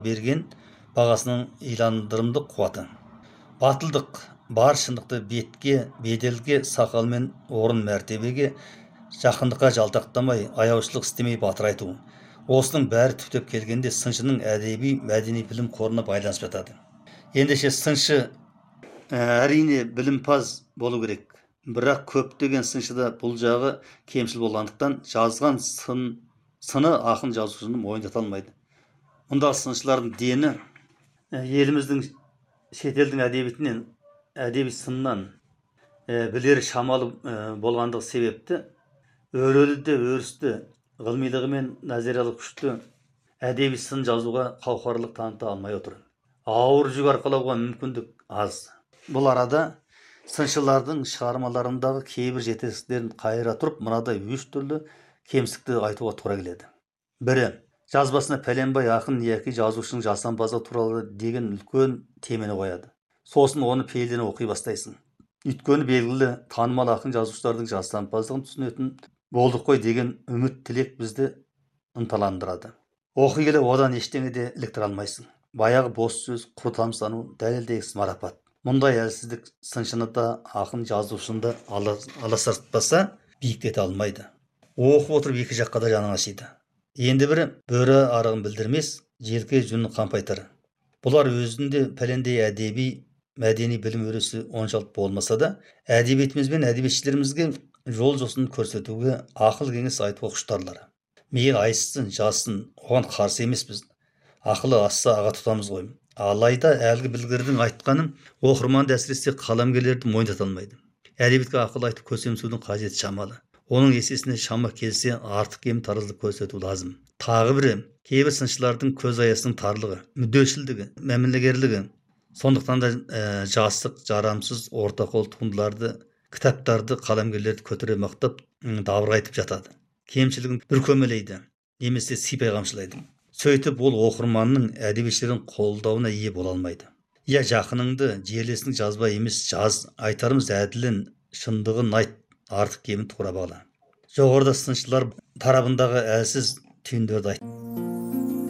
берген бағасының иландырымдық қуаты. Батылдық бар шындықты бетке, беделге, сақал мен орын мәртебеге, жақындыққа жалтақтамай, аяушылық істемей батыр айту. Осының бәрі түптеп келгенде сыншының әдеби, мәдени білім қорына байланысып жатады. Ендеше сыншы әрине білімпаз болу керек. Бірақ көптеген сыншыда бұл жағы кемшіл болғандықтан жазған сыны ақын жазушыны мойындата алмайды. Мұндағы сыншылардың дені еліміздің шетелдің әдебиетінен, әдеби сыннан білері шамалы болғандығы себепті өрелі де өрісті, ғылмилығы мен назариялық күшті әдеби сын жазуға қауқарлық таныта алмай отыр. Ауыр жүк арқалауға мүмкіндік аз. Бұл арада сыншылардың шығармаларындағы кейбір жетістіктерін қайыра тұрып, мынадай 3 түрлі кемістікті айтуға тура келеді. Бірі, жазбасына пәленбай ақын яки жазушының жасампаздығы туралы деген үлкен темені қояды. Сосын оны пейілден оқи бастайсың. Өйткені белгілі танымал ақын жазушылардың жасампаздығын түсінетін болдық қой деген үміт тілек бізді ынталандырады. Оқи келе одан ештеңе де іліктіре алмайсың. Баяғы бос сөз, құр тамсану, дәлелдегісіз марапат. Мұндай әлсіздік сыншыны да ақын жазушыны аласартпаса биіктете алмайды. Оқып отырып екі жаққа да жаның ашиды. Енді бірі бөрі арығын білдірмес, желке жүнін қампайтар. Бұлар өзінде пәлендей әдеби, мәдени білім өресі оншалық болмаса да, әдебиетіміз бен әдебиетшілерімізге жол жосын көрсетуге, ақыл кеңес айтуға құштарлар. Мейлі айссын, жассын, оған қарсы емеспіз. Ақылы асса аға тұтамыз ғой. Алайда әлгі білгірдің айтқанын оқырманды әсіресе қаламгерлерді мойындата алмайды. Әдебиетке ақыл айтып көсемсудің қажеті шамалы. Оның есесіне шама келсе артық кем таразылық көрсету лазым. Тағы бірі, кейбір сыншылардың көз аясының тарлығы, мүдделшілдігі, мәмілегерлігі. Сондықтан да жасық, жарамсыз ортақол туындыларды, кітаптарды, қаламгерлерді көтере мақтап, дабырғайтып жатады. Кемшілігін бүркемелейді, немесе сипай қамшылайды. Сөйтіп ол оқырманның әдебиетшілердің қолдауына ие бола алмайды. Я жақыныңды, жерлесің жазба емес жаз, айтарымыз әділін, шындығын айт, артық кемін тура бағла. Жоғарыда сыншылар тарабындағы әлсіз түйіндерді айт.